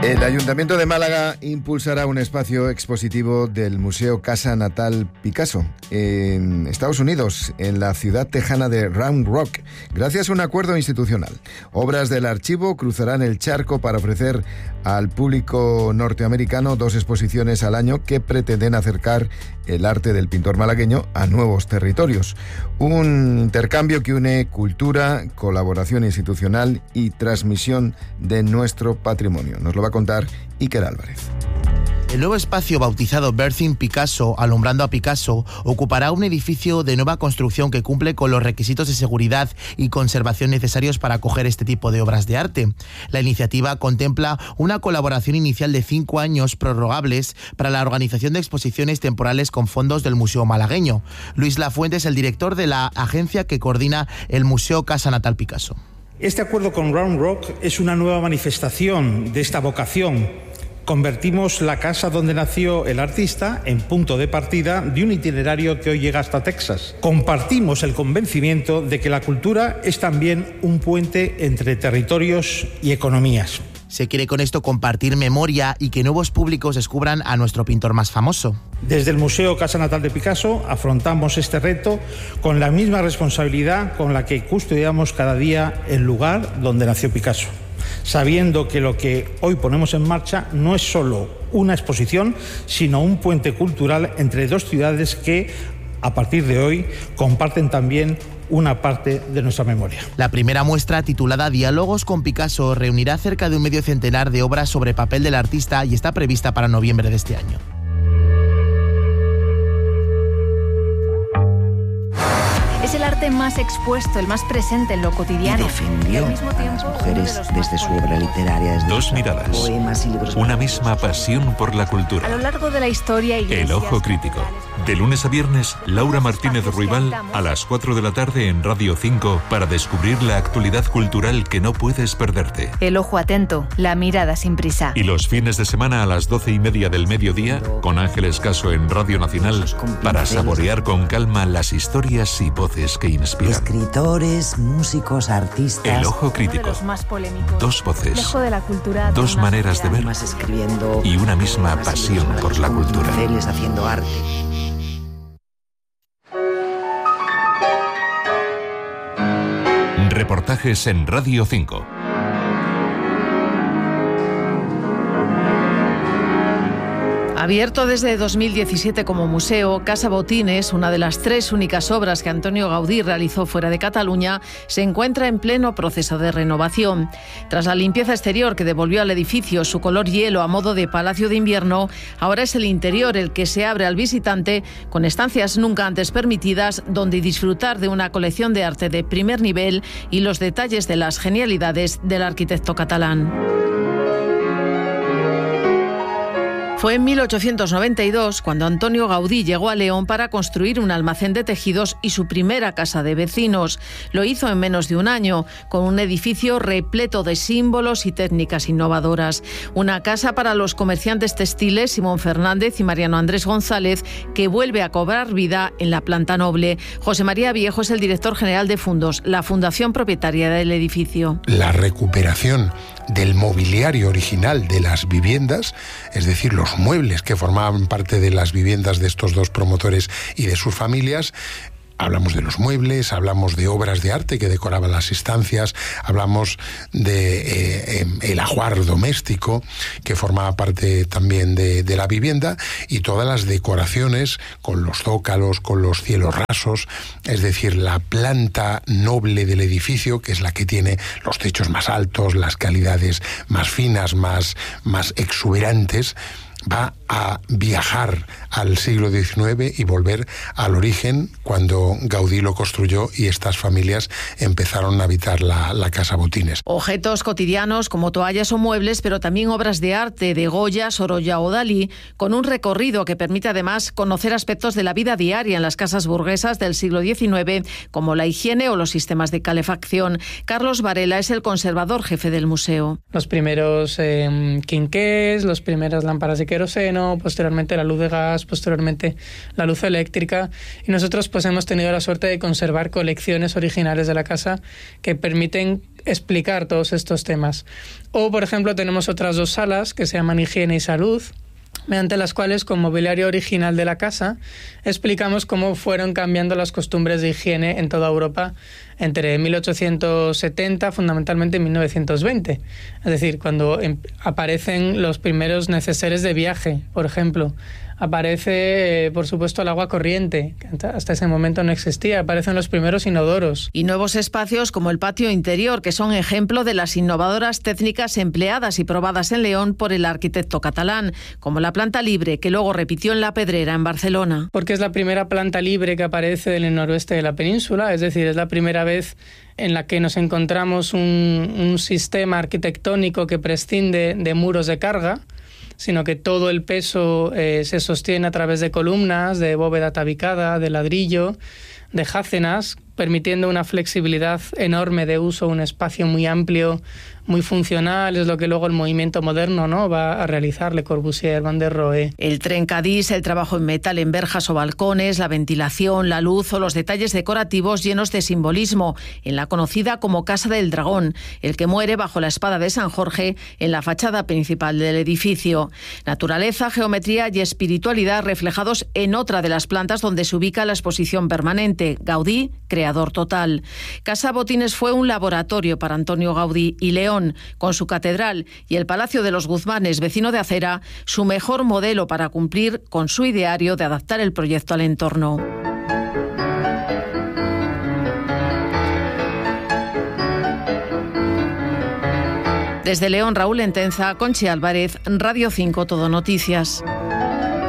El Ayuntamiento de Málaga impulsará un espacio expositivo del Museo Casa Natal Picasso en Estados Unidos, en la ciudad tejana de Round Rock, gracias a un acuerdo institucional. Obras del archivo cruzarán el charco para ofrecer al público norteamericano 2 exposiciones al año que pretenden acercar el arte del pintor malagueño a nuevos territorios. Un intercambio que une cultura, colaboración institucional y transmisión de nuestro patrimonio. Nos lo va a contar Iker Álvarez. El nuevo espacio, bautizado Birthing Picasso, alumbrando a Picasso, ocupará un edificio de nueva construcción que cumple con los requisitos de seguridad y conservación necesarios para acoger este tipo de obras de arte. La iniciativa contempla una colaboración inicial de 5 años prorrogables para la organización de exposiciones temporales con fondos del Museo Malagueño. Luis Lafuente es el director de la agencia que coordina el Museo Casa Natal Picasso. Este acuerdo con Round Rock es una nueva manifestación de esta vocación. Convertimos la casa donde nació el artista en punto de partida de un itinerario que hoy llega hasta Texas. Compartimos el convencimiento de que la cultura es también un puente entre territorios y economías. Se quiere con esto compartir memoria y que nuevos públicos descubran a nuestro pintor más famoso. Desde el Museo Casa Natal de Picasso afrontamos este reto con la misma responsabilidad con la que custodiamos cada día el lugar donde nació Picasso, sabiendo que lo que hoy ponemos en marcha no es solo una exposición, sino un puente cultural entre 2 ciudades que, a partir de hoy, comparten también una parte de nuestra memoria. La primera muestra, titulada Diálogos con Picasso, reunirá cerca de un medio centenar de obras sobre papel del artista y está prevista para noviembre de este año. Es el arte más expuesto, el más presente en lo cotidiano. Y defendió a las mujeres desde su obra literaria. Desde 2 miradas, poemas y libros. Una misma pasión por la cultura. A lo largo de la historia... El Ojo Crítico. De lunes a viernes, Laura Martínez Ruibal a las 4 de la tarde en Radio 5 para descubrir la actualidad cultural que no puedes perderte. El ojo atento, la mirada sin prisa. Y los fines de semana a las 12:30 del mediodía, con Ángeles Caso en Radio Nacional, para saborear con calma las historias y voces que inspiran. Escritores, músicos, artistas. El Ojo Crítico. 2 voces, 2 maneras de ver y una misma pasión por la cultura. Haciendo arte. Reportajes en Radio 5. Abierto desde 2017 como museo, Casa Botines, una de las 3 únicas obras que Antonio Gaudí realizó fuera de Cataluña, se encuentra en pleno proceso de renovación. Tras la limpieza exterior que devolvió al edificio su color hielo a modo de palacio de invierno, ahora es el interior el que se abre al visitante con estancias nunca antes permitidas, donde disfrutar de una colección de arte de primer nivel y los detalles de las genialidades del arquitecto catalán. Fue en 1892 cuando Antonio Gaudí llegó a León para construir un almacén de tejidos y su primera casa de vecinos. Lo hizo en menos de un año, con un edificio repleto de símbolos y técnicas innovadoras. Una casa para los comerciantes textiles Simón Fernández y Mariano Andrés González, que vuelve a cobrar vida en la planta noble. José María Viejo es el director general de Fundos, la fundación propietaria del edificio. La recuperación del mobiliario original de las viviendas, es decir, los muebles que formaban parte de las viviendas de estos 2 promotores y de sus familias. Hablamos de los muebles, hablamos de obras de arte que decoraban las estancias, hablamos de el ajuar doméstico que formaba parte también de la vivienda, y todas las decoraciones con los zócalos, con los cielos rasos, es decir, la planta noble del edificio, que es la que tiene los techos más altos, las calidades más finas, más exuberantes, va a viajar al siglo XIX y volver al origen cuando Gaudí lo construyó y estas familias empezaron a habitar la Casa Botines. Objetos cotidianos como toallas o muebles, pero también obras de arte de Goya, Sorolla o Dalí, con un recorrido que permite además conocer aspectos de la vida diaria en las casas burguesas del siglo XIX, como la higiene o los sistemas de calefacción. Carlos Varela es el conservador jefe del museo. Los primeros quinqués, las primeras lámparas de queroseno, posteriormente la luz de gas, posteriormente la luz eléctrica, y nosotros pues hemos tenido la suerte de conservar colecciones originales de la casa que permiten explicar todos estos temas. O, por ejemplo, tenemos otras 2 salas que se llaman Higiene y Salud, mediante las cuales, con mobiliario original de la casa, explicamos cómo fueron cambiando las costumbres de higiene en toda Europa entre 1870, fundamentalmente en 1920. Es decir, cuando aparecen los primeros neceseres de viaje, por ejemplo. Aparece, por supuesto, el agua corriente, que hasta ese momento no existía. Aparecen los primeros inodoros. Y nuevos espacios como el patio interior, que son ejemplo de las innovadoras técnicas empleadas y probadas en León por el arquitecto catalán, como la planta libre, que luego repitió en La Pedrera, en Barcelona. Porque es la primera planta libre que aparece en el noroeste de la península, es decir, es la primera vez en la que nos encontramos un sistema arquitectónico que prescinde de muros de carga, sino que todo el peso se sostiene a través de columnas, de bóveda tabicada, de ladrillo, de jácenas, permitiendo una flexibilidad enorme de uso, un espacio muy amplio, muy funcional, es lo que luego el movimiento moderno, ¿no?, va a realizar, Le Corbusier, Van der Rohe. El trencadís, el trabajo en metal en verjas o balcones, la ventilación, la luz o los detalles decorativos llenos de simbolismo en la conocida como Casa del Dragón, el que muere bajo la espada de San Jorge en la fachada principal del edificio. Naturaleza, geometría y espiritualidad reflejados en otra de las plantas donde se ubica la exposición permanente, Gaudí, creador total. Casa Botines fue un laboratorio para Antonio Gaudí y León, con su catedral y el Palacio de los Guzmanes, vecino de acera, su mejor modelo para cumplir con su ideario de adaptar el proyecto al entorno. Desde León, Raúl Entenza, Conchi Álvarez, Radio 5 Todo Noticias.